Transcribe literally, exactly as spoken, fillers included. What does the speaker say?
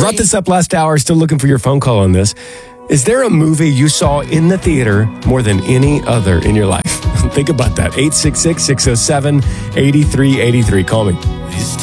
brought this up last hour. Still looking for your phone call on this. Is there a movie you saw in the theater more than any other in your life? Think about that. eight six six, six oh seven, eight three eight three. Call me.